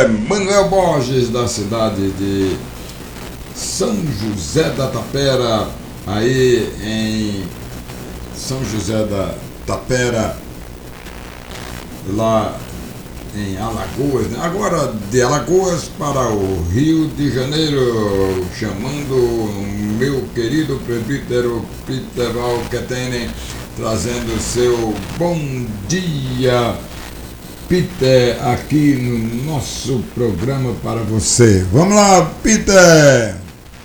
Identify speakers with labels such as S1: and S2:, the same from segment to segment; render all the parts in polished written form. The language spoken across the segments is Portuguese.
S1: é Manuel Borges, da cidade de São José da Tapera, aí em São José da Tapera, lá em Alagoas, né? Agora de Alagoas para o Rio de Janeiro, chamando meu querido presbítero Peter Valquetenen, trazendo seu bom dia, Peter, aqui no nosso programa para você. Vamos lá, Peter!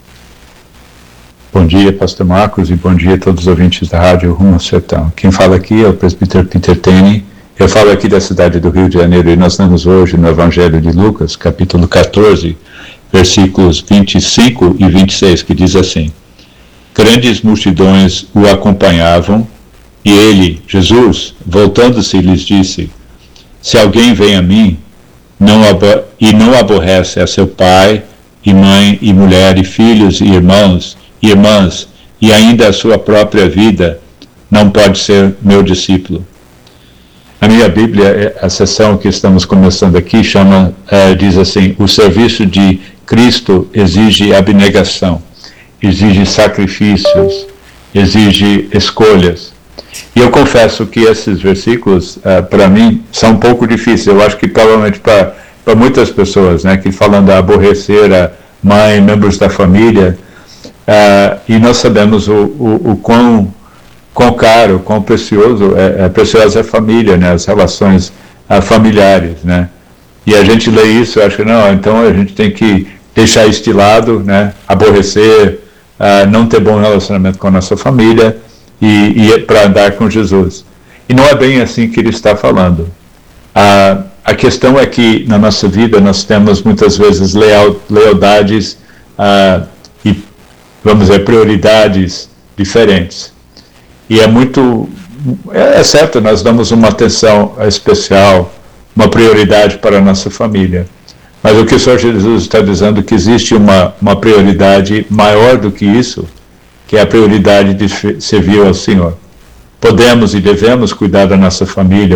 S2: Bom dia, pastor Marcos, e bom dia a todos os ouvintes da Rádio Rumo ao Sertão. Quem fala aqui é o presbítero Peter Tene. Eu falo aqui da cidade do Rio de Janeiro, e nós estamos hoje no Evangelho de Lucas, capítulo 14, versículos 25 e 26, que diz assim: Grandes multidões o acompanhavam, e ele, Jesus, voltando-se, lhes disse: Se alguém vem a mim, e não aborrece a seu pai, e mãe, e mulher, e filhos, e irmãos, e irmãs, e ainda a sua própria vida, não pode ser meu discípulo. A minha Bíblia, a sessão que estamos começando aqui, diz assim: o serviço de Cristo exige abnegação, exige sacrifícios, exige escolhas. E eu confesso que esses versículos, para mim, são um pouco difíceis. Eu acho que provavelmente para muitas pessoas, né, que falam de aborrecer a mãe, membros da família, e nós sabemos o quão caro, quão precioso preciosa é a família, né, as relações familiares, né, e a gente lê isso e acha, não, então a gente tem que deixar isso de lado, né, aborrecer, não ter bom relacionamento com a nossa família e para andar com Jesus. E não é bem assim que ele está falando. A questão é que na nossa vida nós temos muitas vezes lealdades e, vamos dizer, prioridades diferentes. E é certo, nós damos uma atenção especial, uma prioridade para a nossa família. Mas o que o Senhor Jesus está dizendo é que existe uma prioridade maior do que isso, que é a prioridade de servir ao Senhor. Podemos e devemos cuidar da nossa família,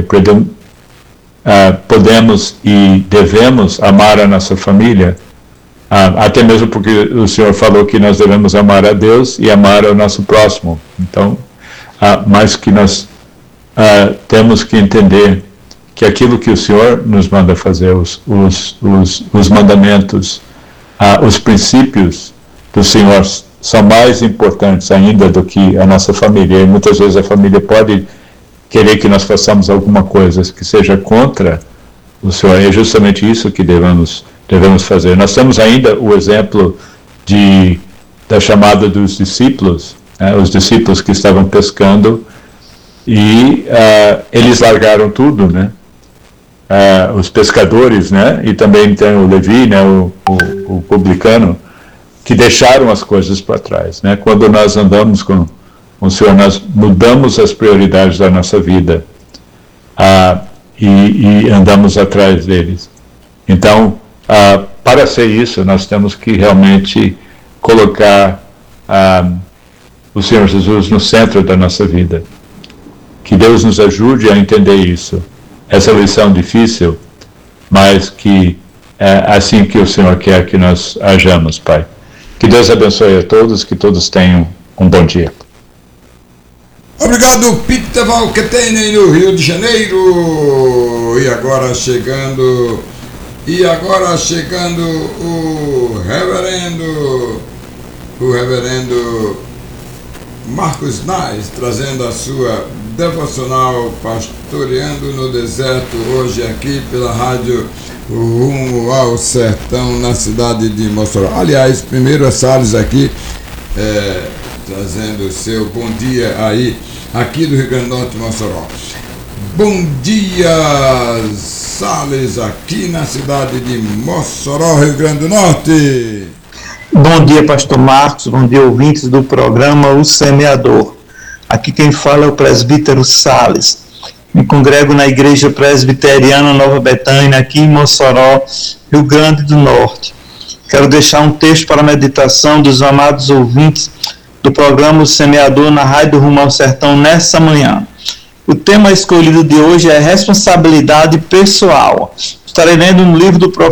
S2: podemos e devemos amar a nossa família, até mesmo porque o Senhor falou que nós devemos amar a Deus e amar ao nosso próximo. Então, mas que nós temos que entender que aquilo que o Senhor nos manda fazer, os mandamentos, os princípios do Senhor são mais importantes ainda do que a nossa família. E muitas vezes a família pode querer que nós façamos alguma coisa que seja contra o Senhor. É justamente isso que devemos fazer. Nós temos ainda o exemplo da chamada dos discípulos, os discípulos que estavam pescando e eles largaram tudo, né? Os pescadores, né? E também tem o Levi, né? O publicano, que deixaram as coisas para trás, né? Quando nós andamos com o Senhor, nós mudamos as prioridades da nossa vida e andamos atrás deles. Então, para ser isso, nós temos que realmente colocar o Senhor Jesus no centro da nossa vida. Que Deus nos ajude a entender isso. Essa lição difícil, mas que é assim que o Senhor quer que nós hajamos, Pai. Que Deus abençoe a todos, que todos tenham um bom dia.
S1: Obrigado, Peter Valquetenen, no Rio de Janeiro. E agora chegando o reverendo Marcos Nais, trazendo a sua devocional Pastoreando no Deserto, hoje aqui pela Rádio Rumo ao Sertão, na cidade de Mossoró. Aliás, primeiro a Salles aqui, trazendo o seu bom dia aí, aqui do Rio Grande do Norte, Mossoró. Bom dia, Salles, aqui na cidade de Mossoró, Rio Grande do Norte.
S3: Bom dia, pastor Marcos, bom dia, ouvintes do programa O Semeador. Aqui quem fala é o presbítero Salles. Me congrego na Igreja Presbiteriana Nova Betânia, aqui em Mossoró, Rio Grande do Norte. Quero deixar um texto para a meditação dos amados ouvintes do programa O Semeador na Rádio Rumo ao Sertão nessa manhã. O tema escolhido de hoje é responsabilidade pessoal. Estarei lendo um livro do